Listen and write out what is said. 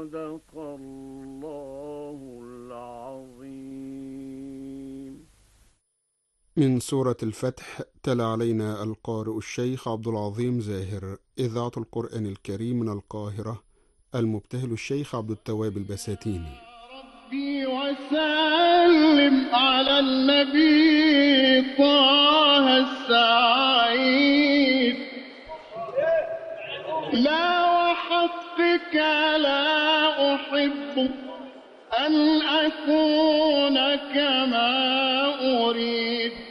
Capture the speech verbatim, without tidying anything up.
صدق الله العظيم. من سورة الفتح. تلا علينا القارئ الشيخ عبد العظيم زاهر. إذاعة القرآن الكريم من القاهرة. المبتهل الشيخ عبد التواب البساتيني. ربي وسلم على النبي طه السعيد. لا وحقك لا أحب أن أكون كما أريد.